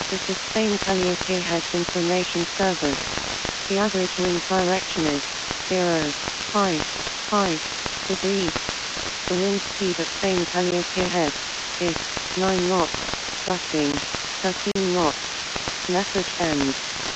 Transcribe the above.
This is Spain Calliope Heads Information Service. The average wind direction is 0.5 degrees. The wind speed at Spain Calliope Head is 9 knots, gusting 13 knots. Message ends.